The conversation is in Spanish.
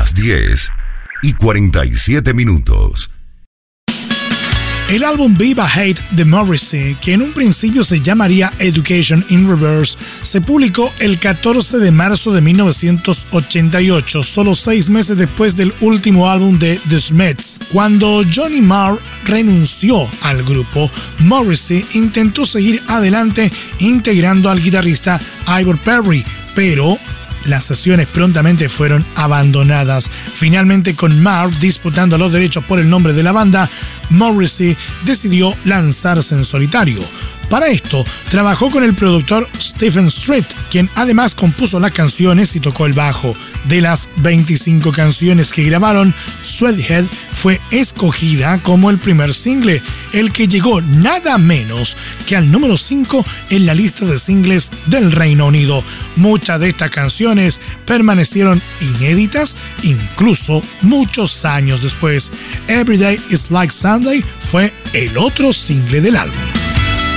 las 10:47. El álbum Viva Hate de Morrissey, que en un principio se llamaría Education in Reverse, se publicó el 14 de marzo de 1988, solo 6 meses después del último álbum de The Smiths. Cuando Johnny Marr renunció al grupo, Morrissey intentó seguir adelante integrando al guitarrista Ivor Perry, pero las sesiones prontamente fueron abandonadas. Finalmente, con Marr disputando los derechos por el nombre de la banda, Morrissey decidió lanzarse en solitario. Para esto, trabajó con el productor Stephen Street, quien además compuso las canciones y tocó el bajo. De las 25 canciones que grabaron, Sweathead fue escogida como el primer single, el que llegó nada menos que al número 5 en la lista de singles del Reino Unido. Muchas de estas canciones permanecieron inéditas incluso muchos años después. Every Day is Like Sunday fue el otro single del álbum.